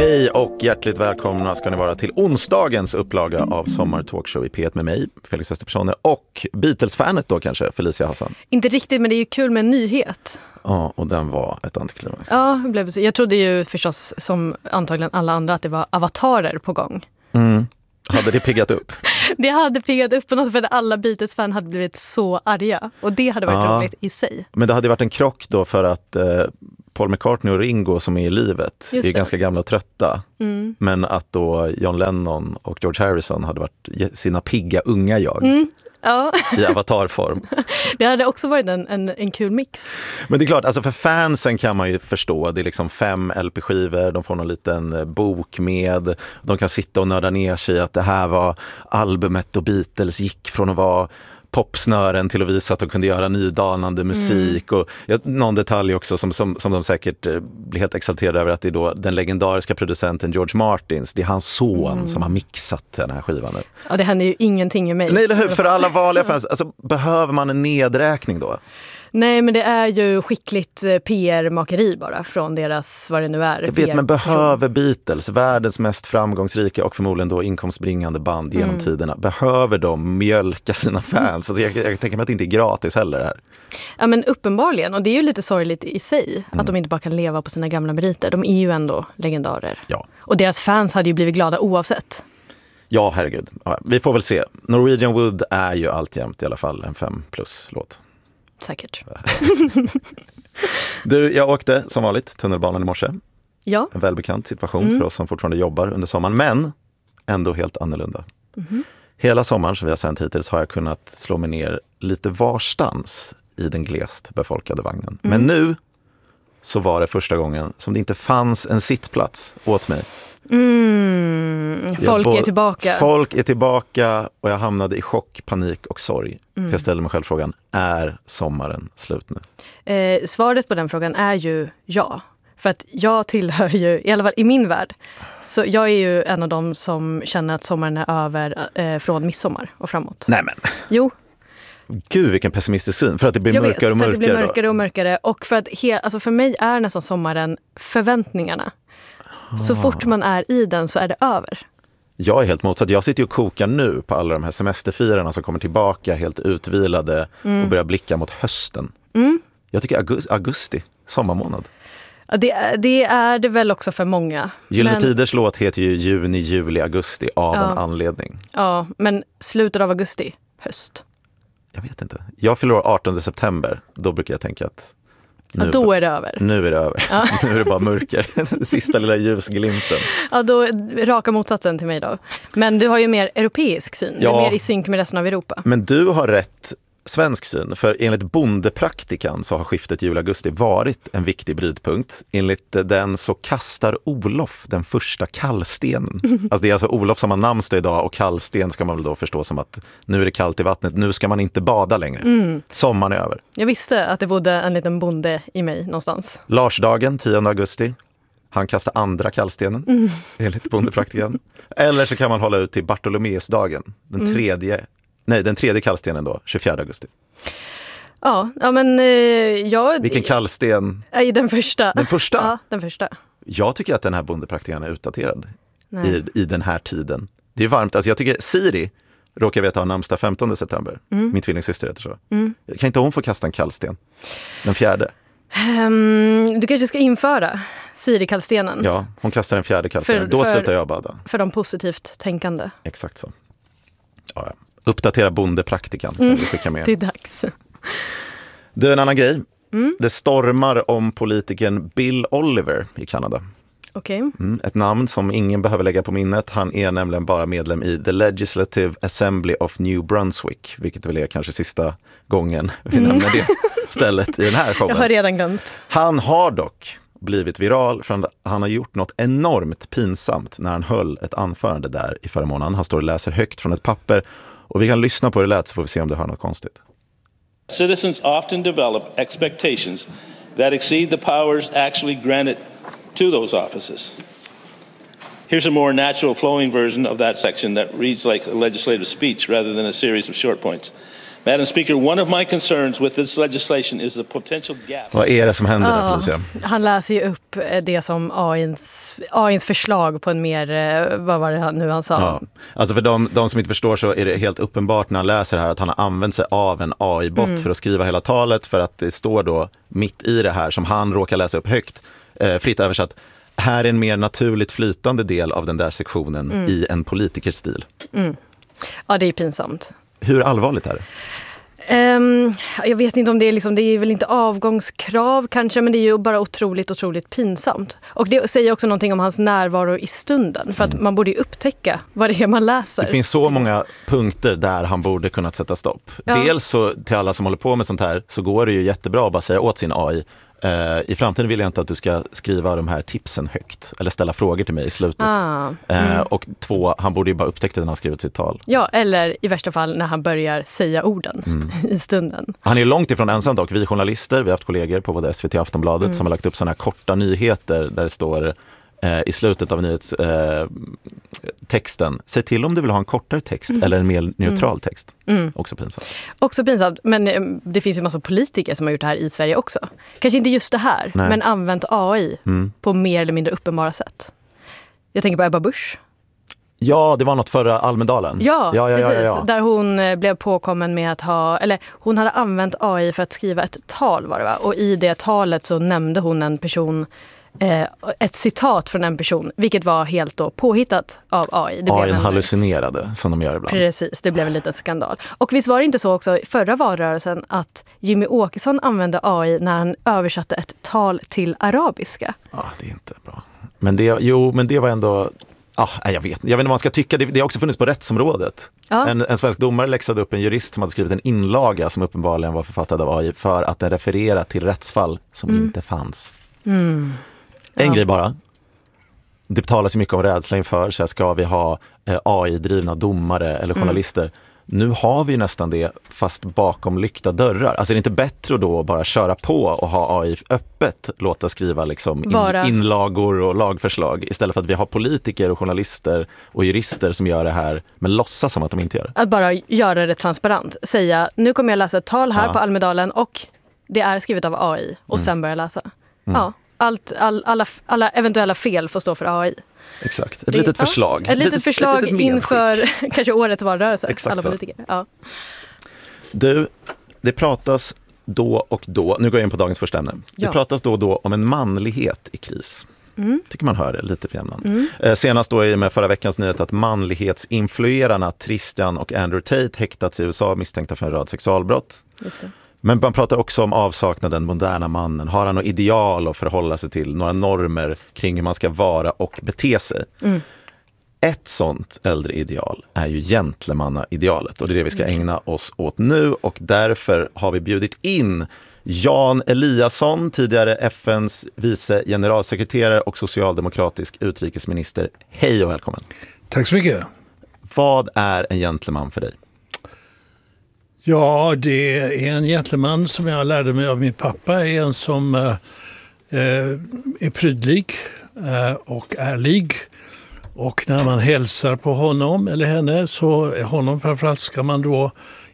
Hej och hjärtligt välkomna ska ni vara till onsdagens upplaga av Sommar Talkshow i P1 med mig, Felix Österpersoner, och Beatles-fanet då kanske, Felicia Hassan. Inte riktigt, men det är ju kul med en nyhet. Ja, och den var ett antiklimax. Ja, jag trodde ju förstås som antagligen alla andra att det var avatarer på gång. Mm. Hade det piggat upp? Det hade piggat upp på något för att alla Beatles-fan hade blivit så arga. Och det hade varit roligt i sig. Men det hade varit en krock då för att Paul McCartney och Ringo som är i livet är ganska gamla och trötta. Mm. Men att då John Lennon och George Harrison hade varit sina pigga unga jag. Ja. I avatarform. Det hade också varit en kul mix. Men det är klart, alltså för fansen kan man ju förstå. Det är liksom 5 LP-skivor, de får någon liten bok med. De kan sitta och nörda ner sig att det här var albumet och Beatles gick från att vara popsnören till att visa att de kunde göra nydanande musik. Och någon detalj också som de säkert blir helt exalterade över, att det är då den legendariska producenten George Martins, det är hans son som har mixat den här skivan nu. Ja, det händer ju ingenting i mig. Nej, eller hur? För alla vanliga fans, alltså, behöver man en nedräkning då? Nej, men det är ju skickligt PR-makeri bara från deras, vad det nu är. Jag vet, men behöver Beatles, världens mest framgångsrika och förmodligen då inkomstbringande band genom tiderna, behöver de mjölka sina fans? Alltså jag tänker mig att det inte är gratis heller här. Ja, men uppenbarligen. Och det är ju lite sorgligt i sig att de inte bara kan leva på sina gamla meriter. De är ju ändå legendarer. Ja. Och deras fans hade ju blivit glada oavsett. Ja, herregud. Ja, vi får väl se. Norwegian Wood är ju alltjämt i alla fall en 5+-låt. Säkert. Du, jag åkte som vanligt tunnelbanan i morse. Ja. En välbekant situation för oss som fortfarande jobbar under sommaren, men ändå helt annorlunda. Hela sommaren som vi har sänt hittills har jag kunnat slå mig ner lite varstans i den glest befolkade vagnen. Men nu så var det första gången som det inte fanns en sittplats åt mig. Folk är tillbaka. Folk är tillbaka och jag hamnade i chock, panik och sorg. För jag ställde mig själv frågan, är sommaren slut nu? Svaret på den frågan är ju ja. För att jag tillhör ju, i alla fall i min värld, så jag är ju en av dem som känner att sommaren är över från midsommar och framåt. Nej men. Jo. Gud, vilken pessimistisk syn. För att det blir mörkare och mörkare. Det blir mörkare och mörkare. Och för att alltså för mig är nästan sommaren förväntningarna. Så fort man är i den så är det över. Jag är helt motsatt. Jag sitter ju och kokar nu på alla de här semesterfirarna som kommer tillbaka helt utvilade och börjar blicka mot hösten. Jag tycker augusti, sommarmånad. Ja, det är det väl också för många. Gyllene Tiders låt heter ju juni, juli, augusti av en anledning. Ja, men slutet av augusti, höst. Jag vet inte. Jag fyller år 18 september. Då brukar jag tänka att då är det över. Nu är det över. Ja. Nu är det bara mörker. Sista lilla ljusglimten. Ja, då raka motsatsen till mig då. Men du har ju mer europeisk syn. Ja. Du är mer i synk med resten av Europa. Men du har rätt svensk syn. För enligt bondepraktikan så har skiftet juli-augusti varit en viktig brytpunkt. Enligt den så kastar Olof den första kallstenen. Alltså det är alltså Olof som har namnsdag idag, och kallsten ska man väl då förstå som att nu är det kallt i vattnet, nu ska man inte bada längre. Sommaren är över. Jag visste att det bodde en liten bonde i mig någonstans. Larsdagen, 10 augusti. Han kastar andra kallstenen, enligt bondepraktikan. Eller så kan man hålla ut till Bartolomeusdagen, den tredje kallstenen då, 24 augusti. Ja men vilken kallsten? Den första. Den första? Ja, den första. Jag tycker att den här bondepraktikan är utdaterad i den här tiden. Det är varmt. Alltså jag tycker Siri råkar veta ha namnsdag 15 september. Min tvillingsyster heter så. Kan inte hon få kasta en kallsten? Den 4:e. Du kanske ska införa Siri-kallstenen. Ja, hon kastar den 4:e kallstenen. Då slutar jag bada. För de positivt tänkande. Exakt så. Ja. Uppdatera bondepraktikan kan vi skicka med. Det är dags. Det är en annan grej. Det stormar om politikern Bill Oliver i Kanada. Okej. Ett namn som ingen behöver lägga på minnet. Han är nämligen bara medlem i The Legislative Assembly of New Brunswick, vilket väl är kanske sista gången vi nämner det stället i den här showen. Jag har redan glömt. Han har dock blivit viral för att han har gjort något enormt pinsamt när han höll ett anförande där i förra månaden. Han står och läser högt från ett papper, och vi kan lyssna på det lätt så får vi se om det hör något konstigt. Citizens often develop expectations that exceed the powers actually granted to those offices. Here's a more natural flowing version of that section that reads like a legislative speech rather than a series of short points. Madam Speaker, one of my concerns with this legislation is the potential gap. Vad är det som händer där, Felicia? Han läser ju upp upp det som AI:s förslag på en mer, vad var det nu han sa? Ja. Alltså för de som inte förstår så är det helt uppenbart när han läser här att han har använt sig av en AI-bot för att skriva hela talet, för att det står då mitt i det här som han råkar läsa upp högt, fritt översatt. Här är en mer naturligt flytande del av den där sektionen i en politikerstil. Ja, det är pinsamt. Hur allvarligt är det? Jag vet inte om det är liksom, det är väl inte avgångskrav kanske, men det är ju bara otroligt pinsamt. Och det säger också någonting om hans närvaro i stunden, för att man borde ju upptäcka vad det är man läser. Det finns så många punkter där han borde kunnat sätta stopp. Ja. Dels så till alla som håller på med sånt här så går det ju jättebra att bara säga åt sin AI: i framtiden vill jag inte att du ska skriva de här tipsen högt eller ställa frågor till mig i slutet. Och 2, han borde ju bara upptäcka det när han skrivit sitt tal. Ja, eller i värsta fall när han börjar säga orden i stunden. Han är långt ifrån ensam dock. Vi journalister, vi har haft kollegor på både SVT och Aftonbladet som har lagt upp sådana här korta nyheter där det står i slutet av nyhetstexten: säg till om du vill ha en kortare text eller en mer neutral text. Också pinsamt. Också pinsamt, men det finns ju massa politiker som har gjort det här i Sverige också. Kanske inte just det här, men använt AI på mer eller mindre uppenbara sätt. Jag tänker på Ebba Busch. Ja, det var något förra Almedalen. Ja, precis. Där hon blev påkommen med att hon hade använt AI för att skriva ett tal, var det va? Och i det talet så nämnde hon en person, ett citat från en person, vilket var helt då påhittat av AI. AI hallucinerade, som de gör ibland. Precis, det blev en liten skandal. Och visst var det inte så också i förra valrörelsen att Jimmy Åkesson använde AI när han översatte ett tal till arabiska? Ja, det är inte bra. Men det var ändå... Jag vet inte vad man ska tycka. Det har också funnits på rättsområdet. Ja. En svensk domare läxade upp en jurist som hade skrivit en inlaga som uppenbarligen var författad av AI för att den refererar till rättsfall som inte fanns. En grej bara. Det talas ju mycket om rädsla inför. Så här, ska vi ha AI-drivna domare eller journalister? Nu har vi nästan det, fast bakom lyckta dörrar. Alltså är det inte bättre då att bara köra på och ha AI öppet, låta skriva liksom inlagor och lagförslag, istället för att vi har politiker och journalister och jurister som gör det här men låtsas som att de inte gör det. Att bara göra det transparent. Säga, nu kommer jag läsa ett tal här på Almedalen och det är skrivet av AI och sen börja läsa. Ja, alla eventuella fel får stå för AI. Exakt, ett litet förslag. Ett litet förslag inför kanske årets valrörelse. Exakt alla så. Politiker. Ja. Du, det pratas då och då, nu går jag in på dagens första ämne. Det pratas då och då om en manlighet i kris. Tycker man hör det lite för jämnan. Senast då med förra veckans nyhet att manlighetsinfluerarna Tristan och Andrew Tate häktats i USA misstänkta för en rad sexualbrott. Just det. Men man pratar också om avsaknaden moderna mannen. Har han något ideal att förhålla sig till? Några normer kring hur man ska vara och bete sig? Ett sånt äldre ideal är ju gentlemannaidealet. Och det är det vi ska ägna oss åt nu. Och därför har vi bjudit in Jan Eliasson, tidigare FNs vice generalsekreterare och socialdemokratisk utrikesminister. Hej och välkommen. Tack så mycket. Vad är en gentleman för dig? Ja, det är en gentleman som jag lärde mig av min pappa. Är en som är prydlig och ärlig. Och när man hälsar på honom eller henne, så honom framförallt, ska man då